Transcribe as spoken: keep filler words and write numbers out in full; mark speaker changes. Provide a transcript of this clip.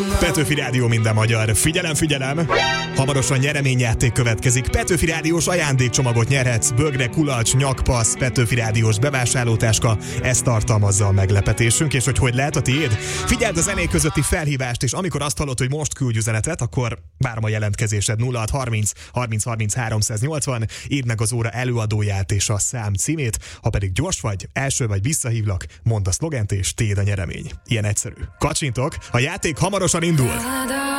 Speaker 1: Petőfi Rádió minden magyar. Figyelem, figyelem! Hamarosan nyereményjáték következik. Petőfi Rádiós ajándékcsomagot nyerhetsz. Bögre, kulacs, nyakpassz, Petőfi Rádiós bevásárlótáska. Ezt tartalmazza a meglepetésünk, és hogy hogy lehet a tiéd? Figyeld a zenék közötti felhívást, és amikor azt hallod, hogy most küldj üzenetet, akkor várom a jelentkezésed. Nulla hat harminc harminc harminc háromszáznyolcvan. Írd meg az óra előadóját és a szám címét. Ha pedig gyors vagy, első vagy visszahívlak, mondd a szlogent, és tiéd a nyeremény. Ilyen egyszerű. Kacsintok, a játék hamarosan indul.